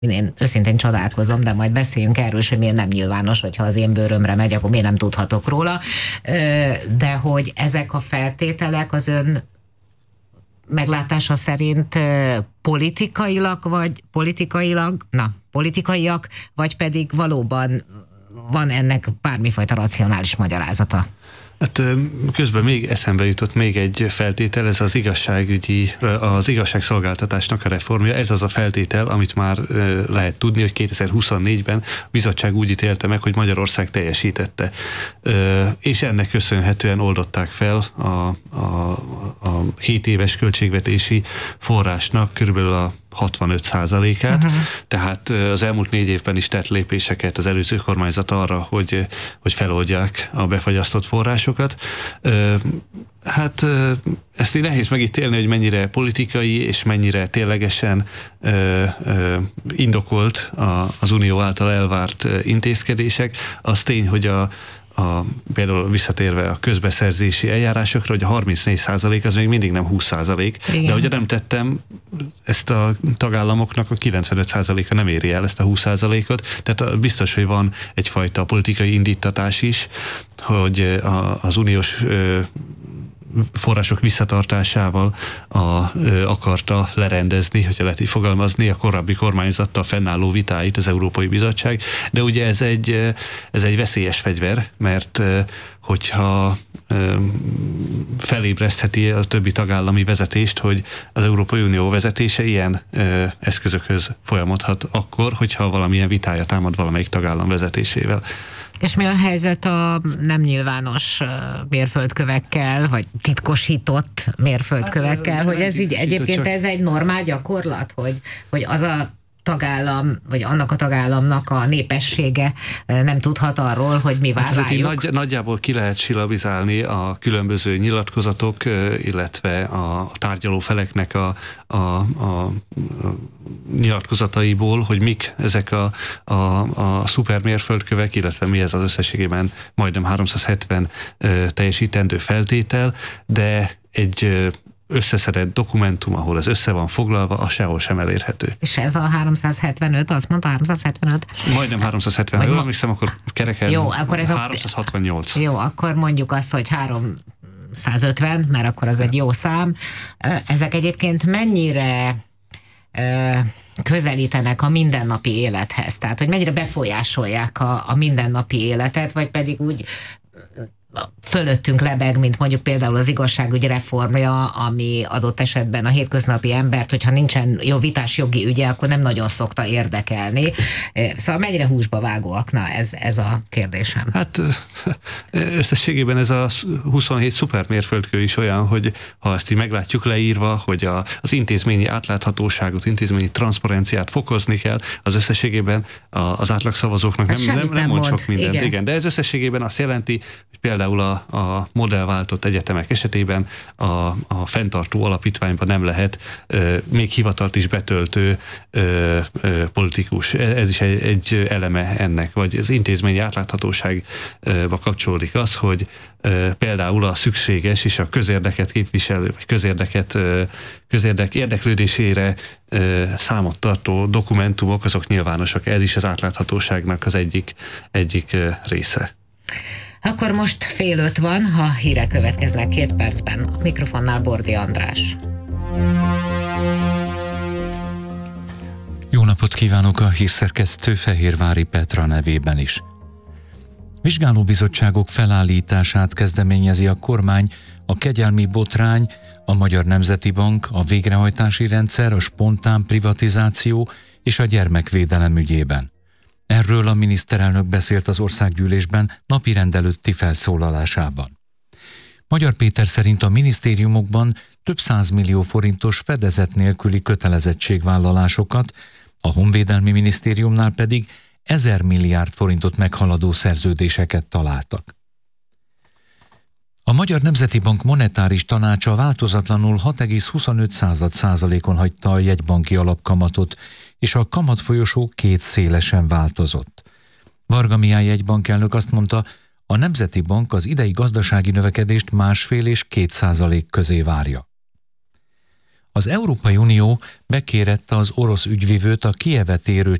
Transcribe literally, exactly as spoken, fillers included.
Én őszintén csodálkozom, de majd beszéljünk erről is, hogy miért nem nyilvános, hogyha az én bőrömre megy, akkor miért nem tudhatok róla. De hogy ezek a feltételek az ön meglátása szerint politikailag, vagy politikailag, na, politikaiak, vagy pedig valóban van ennek bármifajta racionális magyarázata? Hát közben még eszembe jutott még egy feltétel, ez az igazságügyi, az igazságszolgáltatásnak a reformja. Ez az a feltétel, amit már lehet tudni, hogy kétezer-huszonnégyben a bizottság úgy ítélte meg, hogy Magyarország teljesítette. És ennek köszönhetően oldották fel a, a, a hét éves költségvetési forrásnak körülbelül a hatvanöt százalékát, uh-huh. Tehát az elmúlt négy évben is tett lépéseket az előző kormányzat arra, hogy, hogy feloldják a befagyasztott forrásokat. Hát ezt így nehéz megítélni, hogy mennyire politikai és mennyire ténylegesen ö, ö, indokolt a, az Unió által elvárt intézkedések. Az tény, hogy a A, például visszatérve a közbeszerzési eljárásokra, hogy a harmincnégy százalék az még mindig nem húsz százalék, de ugye nem tettem, ezt a tagállamoknak a kilencvenöt százaléka nem éri el ezt a húsz százalékot, tehát biztos, hogy van egyfajta politikai indítatás is, hogy a, az uniós ö, források visszatartásával a, ö, akarta lerendezni, hogyha lehet így fogalmazni, a korábbi kormányzattal fennálló vitáit az Európai Bizottság, de ugye ez egy, ez egy veszélyes fegyver, mert hogyha ö, felébresztheti a többi tagállami vezetést, hogy az Európai Unió vezetése ilyen ö, eszközökhöz folyamodhat akkor, hogyha valamilyen vitája támad valamelyik tagállam vezetésével. És mi a helyzet a nem nyilvános mérföldkövekkel, vagy titkosított mérföldkövekkel, hát, hogy ez így egyébként csak... ez egy normál gyakorlat, hogy, hogy az a tagállam, vagy annak a tagállamnak a népessége nem tudhat arról, hogy mi vár hát rájuk. Nagy, nagyjából ki lehet silabizálni a különböző nyilatkozatok, illetve a tárgyaló feleknek a, a, a, a nyilatkozataiból, hogy mik ezek a, a, a szupermérföldkövek, illetve mi ez az összességében majdnem háromszázhetven teljesítendő feltétel, de egy összeszedett dokumentum, ahol ez össze van foglalva, az sehol sem elérhető. És ez a háromszázhetvenöt, azt mondta háromszázhetvenöt? Majdnem háromszázhetven, ha jól emlékszem, akkor kereken jó, akkor ez háromszázhatvannyolc. A... Jó, akkor mondjuk azt, hogy háromszázötven, mert akkor az egy jó szám. Ezek egyébként mennyire közelítenek a mindennapi élethez? Tehát, hogy mennyire befolyásolják a, a mindennapi életet, vagy pedig úgy fölöttünk lebeg, mint mondjuk például az igazságügy reformja, ami adott esetben a hétköznapi embert, hogyha nincsen jó vitás jogi ügye, akkor nem nagyon szokta érdekelni. Szóval mennyire húsba vágóak? Na, ez, ez a kérdésem. Hát összességében ez a huszonhét szupermérföldkő is olyan, hogy ha ezt így meglátjuk leírva, hogy a, az intézményi átláthatóságot, intézményi transzparenciát fokozni kell, az összességében a, az átlagszavazóknak nem, nem, nem, nem mond sok mindent. Igen. Igen, de ez összességében azt jelenti, hogy például Például a, a modellváltott egyetemek esetében a, a fenntartó alapítványban nem lehet ö, még hivatalt is betöltő ö, ö, politikus. Ez is egy, egy eleme ennek, vagy az intézményi átláthatóságba kapcsolódik az, hogy ö, például a szükséges és a közérdeket képviselő, vagy közérdeket, ö, közérdek érdeklődésére ö, számot tartó dokumentumok, azok nyilvánosak. Ez is az átláthatóságnak az egyik, egyik ö, része. Akkor most fél öt van, ha hírek következnek két percben. A mikrofonnál Bordi András. Jó napot kívánok, a hírszerkesztő Fehérvári Petra nevében is. Vizsgálóbizottságok felállítását kezdeményezi a kormány, a kegyelmi botrány, a Magyar Nemzeti Bank, a végrehajtási rendszer, a spontán privatizáció és a gyermekvédelem ügyében. Erről a miniszterelnök beszélt az országgyűlésben napirend előtti felszólalásában. Magyar Péter szerint a minisztériumokban több százmillió forintos fedezet nélküli kötelezettségvállalásokat, a Honvédelmi Minisztériumnál pedig ezer milliárd forintot meghaladó szerződéseket találtak. A Magyar Nemzeti Bank monetáris tanácsa változatlanul hat egész huszonöt százalékon hagyta a jegybanki alapkamatot, és a kamatfolyosó két szélesen változott. Varga Mihály jegybankelnök azt mondta, a Nemzeti Bank az idei gazdasági növekedést másfél és két százalék közé várja. Az Európai Unió bekérette az orosz ügyvivőt a Kijevet érő